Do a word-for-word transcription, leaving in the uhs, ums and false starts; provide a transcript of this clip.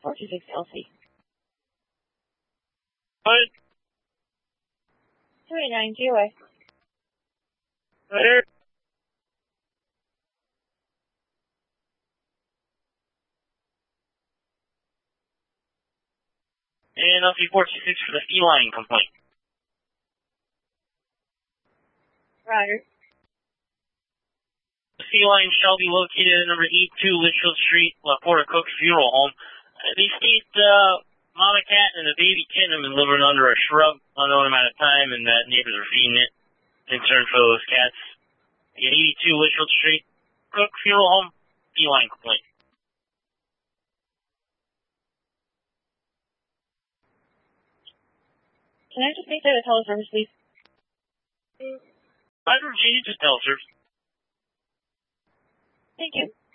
four two six L C. What? two eight nine G O A. There. And L C four two six for the feline complaint. Roger. The feline shall be located at number eighty-two Litchfield Street, La Porta Cook Funeral Home. Uh, they state uh, mama cat and a baby kitten have been living under a shrub unknown amount of time, and that neighbors are feeding it. Concern for those cats. Again, eighty-two Litchfield Street, Cook Funeral Home, feline complaint. Can I just make that a teleservice, please? I don't need to tell, sir. Thank you.